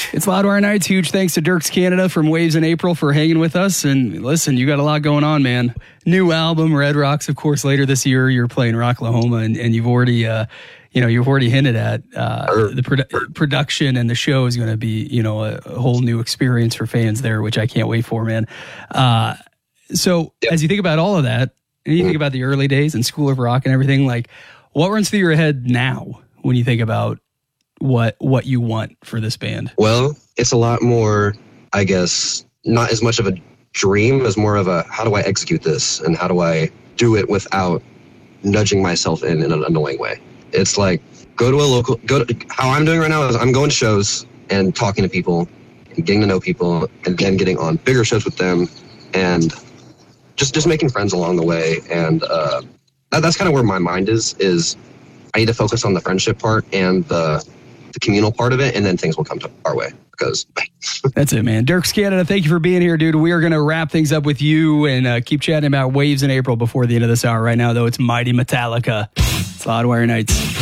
It's Loudwire Nights. Huge thanks to Dierks Canada from Waves in April for hanging with us. And listen, you got a lot going on, man. New album, Red Rocks, of course, later this year. You're playing Rocklahoma, and you've already, you've already hinted at the production and the show is going to be, a whole new experience for fans there, which I can't wait for, man. So as you think about all of that, and you think about the early days and School of Rock and everything, like, what runs through your head now when you think about what you want for this band? Well, it's a lot more, I guess, not as much of a dream as more of a, how do I execute this? And how do I do it without nudging myself in an annoying way? It's like, how I'm doing right now is I'm going to shows and talking to people and getting to know people and then getting on bigger shows with them and just making friends along the way. And that's kind of where my mind is I need to focus on the friendship part and the communal part of it, and then things will come to our way. Because that's it, man. Dierks Canada, thank you for being here, dude. We are going to wrap things up with you and keep chatting about Waves in April before the end of this hour. Right now, though, it's Mighty Metallica. It's Loudwire Nights.